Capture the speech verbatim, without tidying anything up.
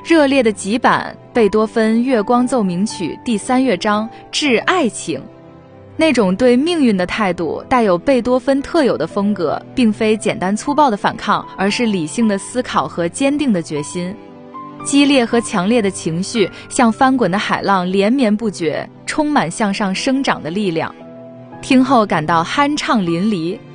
热烈的极版贝多芬《月光奏鸣曲》第三乐章致爱情。那种对命运的态度带有贝多芬特有的风格，并非简单粗暴的反抗，而是理性的思考和坚定的决心。激烈和强烈的情绪像翻滚的海浪，连绵不绝，充满向上生长的力量。听后感到酣畅淋漓，